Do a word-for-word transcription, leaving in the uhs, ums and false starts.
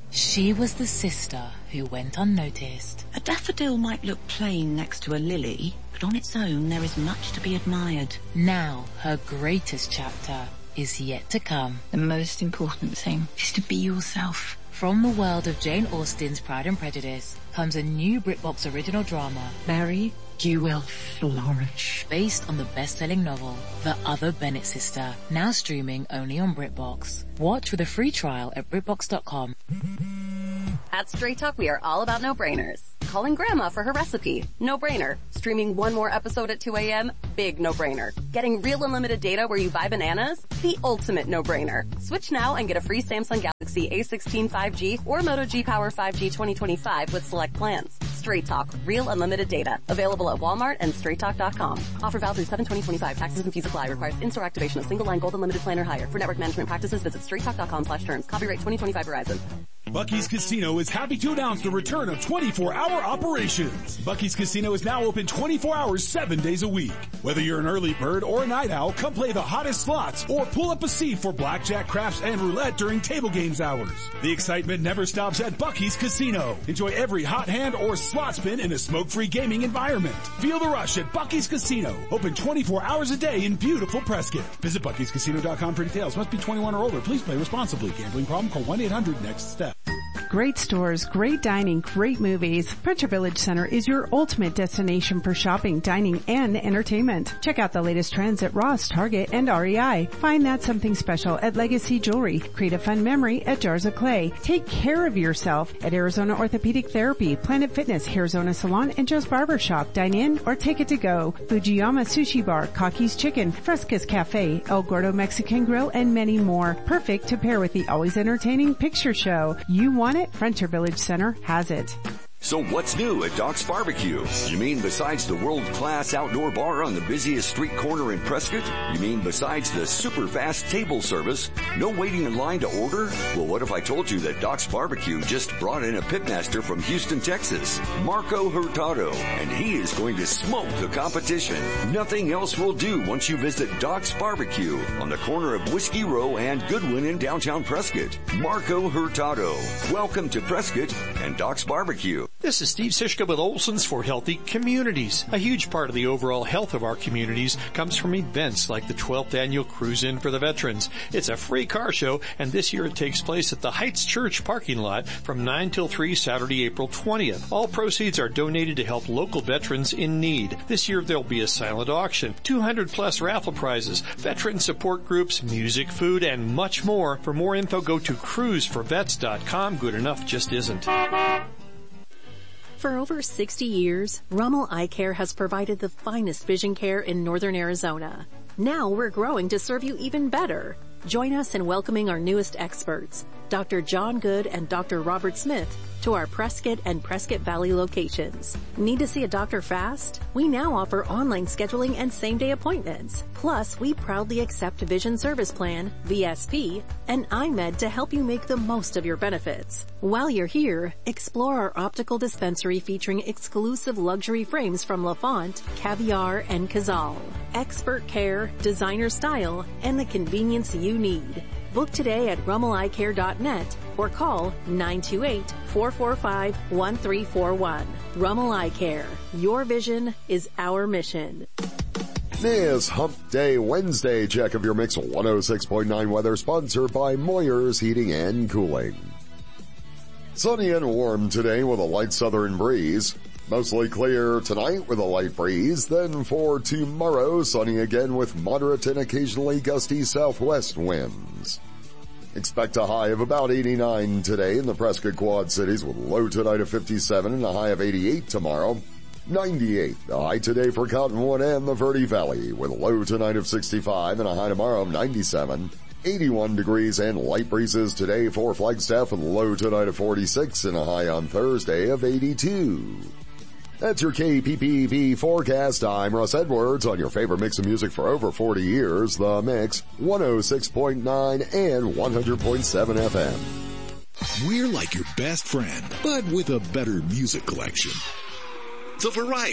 She was the sister who went unnoticed. A daffodil might look plain next to a lily, but on its own there is much to be admired. Now her greatest chapter is yet to come. The most important thing is to be yourself. From the world of Jane Austen's Pride and Prejudice comes a new BritBox original drama, Mary, you will flourish. Based on the best-selling novel, The Other Bennet Sister, now streaming only on BritBox. Watch with a free trial at BritBox dot com. At Straight Talk, we are all about no-brainers. Calling Grandma for her recipe, no-brainer. Streaming one more episode at two a.m., big no-brainer. Getting real unlimited data where you buy bananas, the ultimate no-brainer. Switch now and get a free Samsung Galaxy A sixteen five G or Moto G-Power five G twenty twenty-five with select plans. Straight Talk, real unlimited data. Available at Walmart and straight talk dot com. Offer valid through seven twenty twenty-five. Taxes and fees apply. Requires in-store activation of single line gold unlimited plan or higher. For network management practices, visit straight talk dot com slash terms. Copyright twenty twenty-five Verizon. Bucky's Casino is happy to announce the return of twenty-four hour operations. Bucky's Casino is now open twenty-four hours, seven days a week. Whether you're an early bird or a night owl, come play the hottest slots or pull up a seat for blackjack, craps, and roulette during table games hours. The excitement never stops at Bucky's Casino. Enjoy every hot hand or slot spin in a smoke-free gaming environment. Feel the rush at Bucky's Casino. Open twenty-four hours a day in beautiful Prescott. Visit Buckys Casino dot com for details. Must be twenty-one or older. Please play responsibly. Gambling problem? Call one eight hundred next step. Great stores, great dining, great movies. Frontier Village Center is your ultimate destination for shopping, dining, and entertainment. Check out the latest trends at Ross, Target, and R E I. Find that something special at Legacy Jewelry. Create a fun memory at Jars of Clay. Take care of yourself at Arizona Orthopedic Therapy, Planet Fitness, Arizona Salon, and Joe's Barber Shop. Dine in or take it to go. Fujiyama Sushi Bar, Kaki's Chicken, Fresca's Cafe, El Gordo Mexican Grill, and many more. Perfect to pair with the always entertaining picture show. You want it? Frontier Village Center has it. So what's new at Doc's Barbecue? You mean besides the world-class outdoor bar on the busiest street corner in Prescott? You mean besides the super fast table service? No waiting in line to order? Well, what if I told you that Doc's Barbecue just brought in a pitmaster from Houston, Texas, Marco Hurtado, and he is going to smoke the competition. Nothing else will do once you visit Doc's Barbecue on the corner of Whiskey Row and Goodwin in downtown Prescott. Marco Hurtado. Welcome to Prescott and Doc's Barbecue. This is Steve Sischka with Olson's for Healthy Communities. A huge part of the overall health of our communities comes from events like the twelfth Annual Cruise In for the Veterans. It's a free car show, and this year it takes place at the Heights Church parking lot from nine till three Saturday, April twentieth. All proceeds are donated to help local veterans in need. This year there'll be a silent auction, two hundred plus raffle prizes, veteran support groups, music, food, and much more. For more info, go to cruise for vets dot com. Good enough just isn't. For over sixty years, Rummel Eye Care has provided the finest vision care in northern Arizona. Now we're growing to serve you even better. Join us in welcoming our newest experts, Doctor John Good and Doctor Robert Smith, to our Prescott and Prescott Valley locations. Need to see a doctor fast? We now offer online scheduling and same-day appointments. Plus, we proudly accept Vision Service Plan, V S P, and iMed to help you make the most of your benefits. While you're here, explore our optical dispensary featuring exclusive luxury frames from LaFont, Caviar, and Cazal. Expert care, designer style, and the convenience you need. Book today at rummel eye care dot net or call nine two eight, four four five, one three four one. Rummel Eye Care. Your vision is our mission. This Hump Day Wednesday check of your Mix one oh six point nine weather sponsored by Moyer's Heating and Cooling. Sunny and warm today with a light southern breeze. Mostly clear tonight with a light breeze. Then for tomorrow, sunny again with moderate and occasionally gusty southwest winds. Expect a high of about eighty-nine today in the Prescott Quad Cities with a low tonight of fifty-seven and a high of eighty-eight tomorrow. ninety-eight, the high today for Cottonwood and the Verde Valley with a low tonight of sixty-five and a high tomorrow of ninety-seven. eighty-one degrees and light breezes today for Flagstaff with a low tonight of forty-six and a high on Thursday of eighty-two. That's your K P P B forecast. I'm Russ Edwards on your favorite mix of music for over forty years, The Mix, one oh six point nine and one hundred point seven F M. We're like your best friend, but with a better music collection. The variety.